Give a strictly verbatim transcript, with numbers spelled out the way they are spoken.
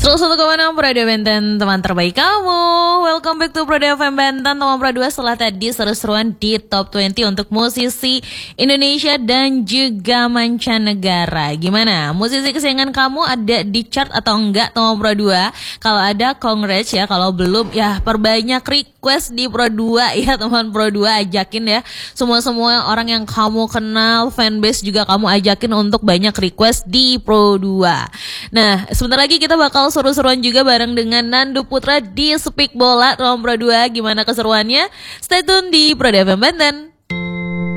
seratus satu koma enam Pro dua Banten, teman terbaik kamu. Welcome back to Pro dua F M Banten, teman Pro dua. Setelah tadi seru-seruan di Top dua puluh untuk musisi Indonesia dan juga mancanegara. Gimana? Musisi kesayangan kamu ada di chart atau enggak, teman Pro dua? Kalau ada, congrats ya. Kalau belum, ya perbanyak request di Pro dua ya, teman Pro dua. Ajakin ya semua-semua orang yang kamu kenal, fanbase juga kamu ajakin untuk banyak request di Pro dua. Nah, sebentar lagi kita bakal seru-seruan juga bareng dengan Nando Putra di Speak Bola, teman Pro dua. Gimana keseruannya? Stay tune di Pro dua F M Banten.